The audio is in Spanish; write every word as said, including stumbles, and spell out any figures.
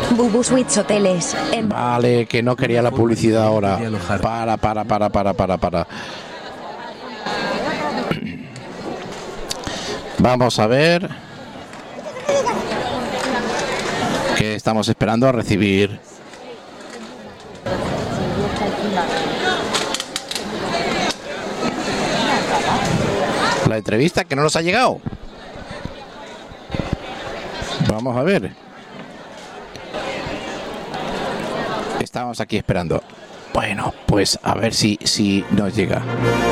Bubu Suites Hoteles. En... Vale, que no quería la publicidad ahora. Para, para, para, para, para, para. Vamos a ver. Que estamos esperando a recibir. La entrevista que no nos ha llegado. Vamos a ver. Estamos aquí esperando. Bueno, pues a ver si, si nos llega.